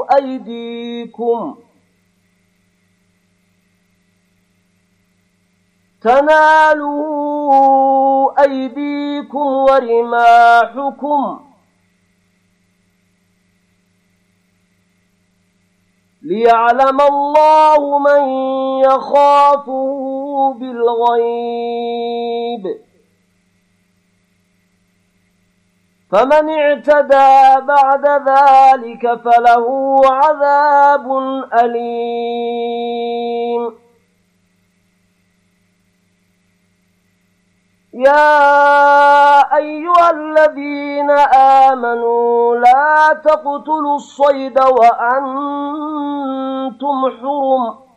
أيديكم تنالوا أيديكم ورماحكم ليعلم الله من يخافه بالغيب فمن اعتدى بعد ذلك فله عذاب أليم يا أيها الذين آمنوا لا تقتلوا الصيد وأنتم حرم